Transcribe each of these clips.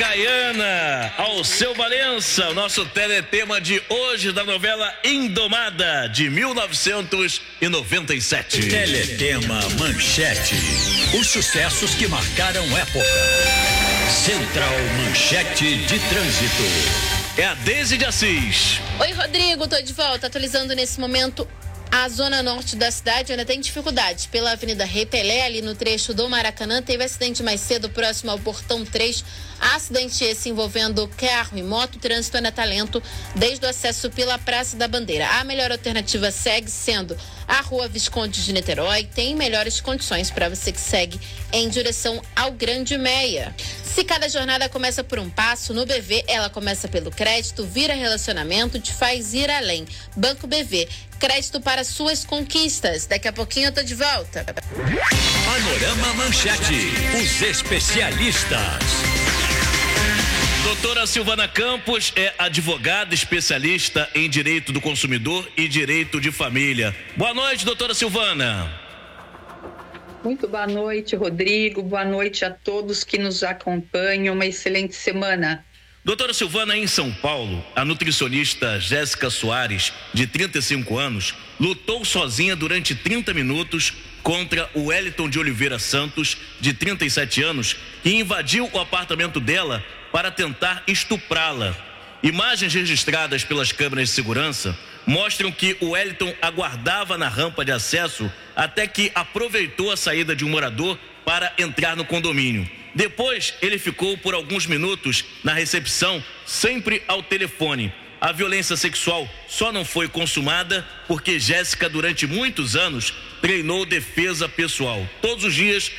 Caiana, ao seu Valença, o nosso teletema de hoje da novela Indomada, de 1997. Teletema Manchete. Os sucessos que marcaram época. Central Manchete de Trânsito. É a Deise de Assis. Oi, Rodrigo, tô de volta, atualizando nesse momento. A zona norte da cidade ainda tem dificuldades. Pela Avenida Rei Pelé, ali no trecho do Maracanã, teve acidente mais cedo próximo ao Portão 3. Acidente esse envolvendo carro e moto. O trânsito ainda tá lento desde o acesso pela Praça da Bandeira. A melhor alternativa segue sendo a Rua Visconde de Niterói. Tem melhores condições para você que segue em direção ao Grande Meia. Se cada jornada começa por um passo, no BV ela começa pelo crédito, vira relacionamento, te faz ir além. Banco BV, crédito para suas conquistas. Daqui a pouquinho eu tô de volta. Panorama Manchete, os especialistas. Doutora Silvana Campos é advogada especialista em direito do consumidor e direito de família. Boa noite, doutora Silvana. Muito boa noite, Rodrigo. Boa noite a todos que nos acompanham. Uma excelente semana. Doutora Silvana, em São Paulo, a nutricionista Jéssica Soares, de 35 anos, lutou sozinha durante 30 minutos contra o Wellington de Oliveira Santos, de 37 anos, que invadiu o apartamento dela para tentar estuprá-la. Imagens registradas pelas câmeras de segurança mostram que o Wellington aguardava na rampa de acesso até que aproveitou a saída de um morador para entrar no condomínio. Depois, ele ficou por alguns minutos na recepção, sempre ao telefone. A violência sexual só não foi consumada porque Jéssica, durante muitos anos, treinou defesa pessoal. Todos os dias,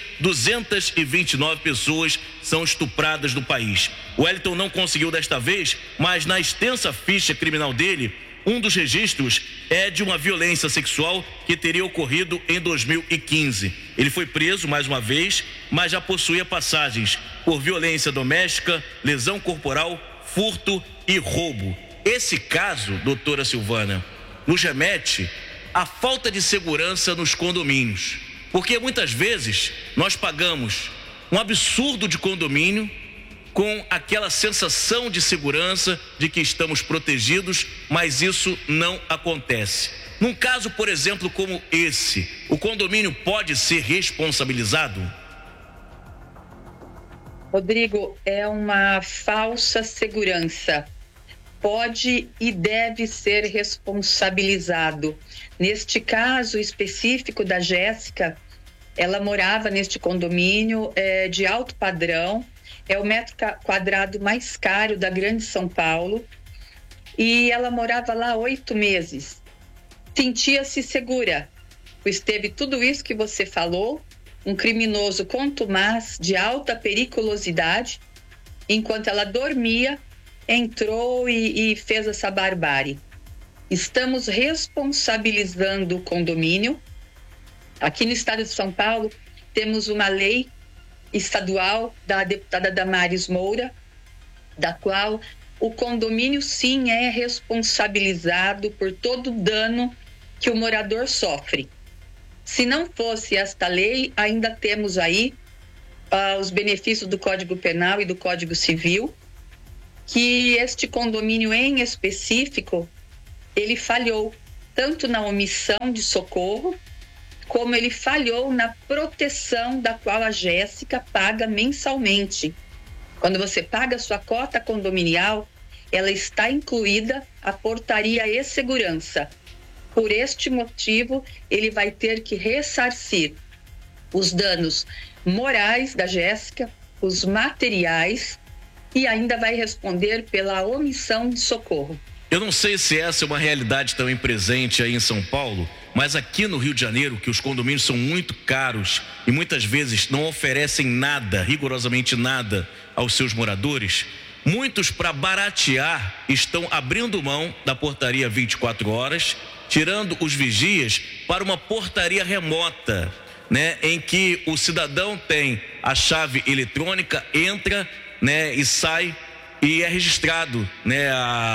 229 pessoas são estupradas no país. O Wellington não conseguiu desta vez, mas na extensa ficha criminal dele, um dos registros é de uma violência sexual que teria ocorrido em 2015. Ele foi preso mais uma vez, mas já possuía passagens por violência doméstica, lesão corporal, furto e roubo. Esse caso, doutora Silvana, nos remete à falta de segurança nos condomínios. Porque muitas vezes nós pagamos um absurdo de condomínio com aquela sensação de segurança de que estamos protegidos, mas isso não acontece. Num caso, por exemplo, como esse, o condomínio pode ser responsabilizado? Rodrigo, é uma falsa segurança. Pode e deve ser responsabilizado. Neste caso específico da Jéssica, ela morava neste condomínio de alto padrão, é o metro quadrado mais caro da Grande São Paulo, e ela morava lá 8 meses. Sentia-se segura, pois teve tudo isso que você falou, um criminoso contumaz de alta periculosidade, enquanto ela dormia, entrou e fez essa barbárie. Estamos responsabilizando o condomínio. Aqui no estado de São Paulo, temos uma lei estadual da deputada Damares Moura, da qual o condomínio sim é responsabilizado por todo o dano que o morador sofre. Se não fosse esta lei, ainda temos aí os benefícios do Código Penal e do Código Civil, que este condomínio em específico, ele falhou tanto na omissão de socorro, como ele falhou na proteção da qual a Jéssica paga mensalmente. Quando você paga a sua cota condominial, ela está incluída a portaria e segurança. Por este motivo, ele vai ter que ressarcir os danos morais da Jéssica, os materiais, e ainda vai responder pela omissão de socorro. Eu não sei se essa é uma realidade também presente aí em São Paulo, mas aqui no Rio de Janeiro, que os condomínios são muito caros e muitas vezes não oferecem nada, rigorosamente nada, aos seus moradores, muitos, para baratear, estão abrindo mão da portaria 24 horas, tirando os vigias para uma portaria remota, né, em que o cidadão tem a chave eletrônica, entra, né, e sai, e é registrado, né,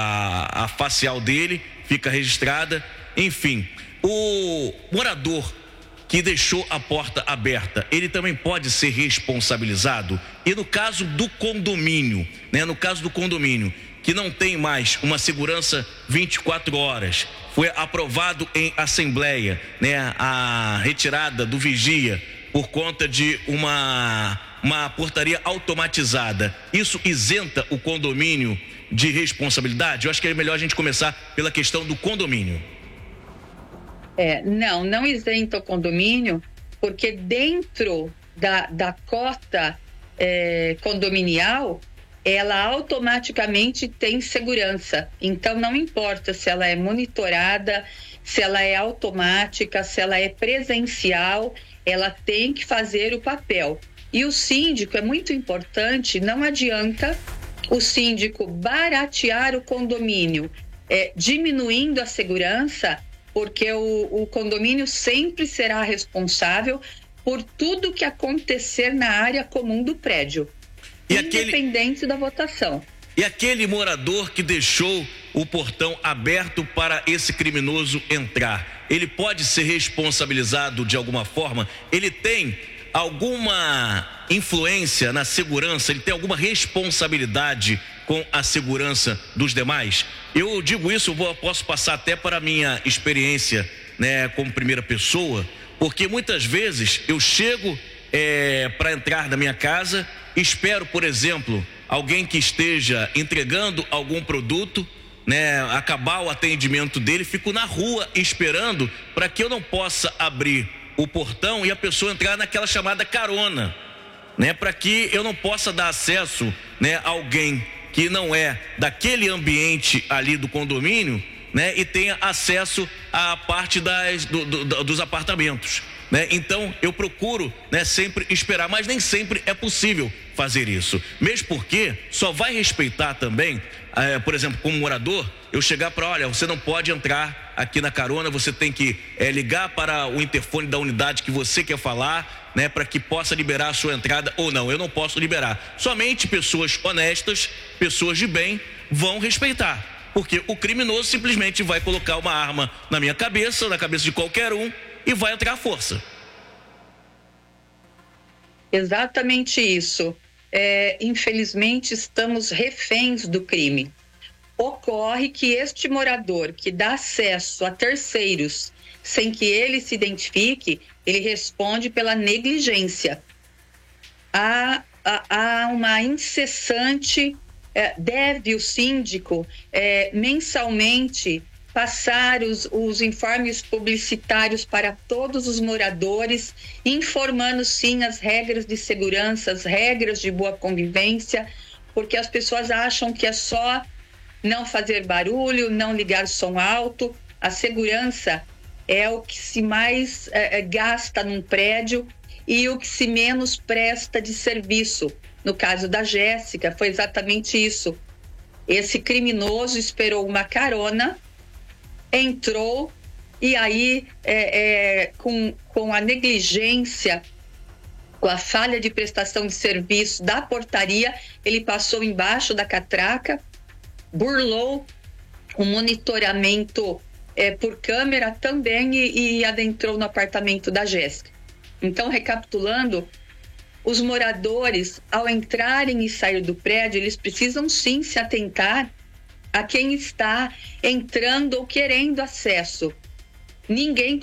a facial dele fica registrada. Enfim, o morador que deixou a porta aberta, ele também pode ser responsabilizado? E no caso do condomínio, né? No caso do condomínio, que não tem mais uma segurança 24 horas, foi aprovado em assembleia, né? A retirada do vigia por conta de uma portaria automatizada. Isso isenta o condomínio de responsabilidade? Eu acho que é melhor a gente começar pela questão do condomínio. Não isenta o condomínio, porque dentro da cota condominial, ela automaticamente tem segurança. Então, não importa se ela é monitorada, se ela é automática, se ela é presencial, ela tem que fazer o papel. E o síndico é muito importante, não adianta o síndico baratear o condomínio, diminuindo a segurança, porque o condomínio sempre será responsável por tudo que acontecer na área comum do prédio, independente da votação. E aquele morador que deixou o portão aberto para esse criminoso entrar, ele pode ser responsabilizado de alguma forma? Ele tem alguma influência na segurança? Ele tem alguma responsabilidade com a segurança dos demais? Eu digo isso, posso passar até para a minha experiência, né, como primeira pessoa, porque muitas vezes eu chego para entrar na minha casa, espero, por exemplo, alguém que esteja entregando algum produto, né, acabar o atendimento dele, fico na rua esperando para que eu não possa abrir o portão e a pessoa entrar naquela chamada carona, né, para que eu não possa dar acesso, né, a alguém que não é daquele ambiente ali do condomínio, né, e tenha acesso à parte dos apartamentos, né? Então eu procuro, né, sempre esperar, mas nem sempre é possível fazer isso, mesmo porque só vai respeitar também, por exemplo, como morador, eu chegar para, olha, você não pode entrar aqui na carona, você tem que ligar para o interfone da unidade que você quer falar, né, para que possa liberar a sua entrada ou não. Eu não posso liberar. Somente pessoas honestas, pessoas de bem vão respeitar, porque o criminoso simplesmente vai colocar uma arma na minha cabeça, na cabeça de qualquer um, e vai entrar à força. Exatamente isso. Infelizmente, estamos reféns do crime. Ocorre que este morador que dá acesso a terceiros sem que ele se identifique, ele responde pela negligência. Há uma incessante, deve o síndico mensalmente passar os informes publicitários para todos os moradores, informando sim as regras de segurança, as regras de boa convivência, porque as pessoas acham que é só não fazer barulho, não ligar som alto. A segurança é o que se mais gasta num prédio e o que se menos presta de serviço. No caso da Jéssica, foi exatamente isso. Esse criminoso esperou uma carona, entrou e aí, com a negligência, com a falha de prestação de serviço da portaria, ele passou embaixo da catraca, burlou o monitoramento por câmera também e adentrou no apartamento da Jéssica. Então, recapitulando, os moradores, ao entrarem e sair do prédio, eles precisam sim se atentar a quem está entrando ou querendo acesso. Ninguém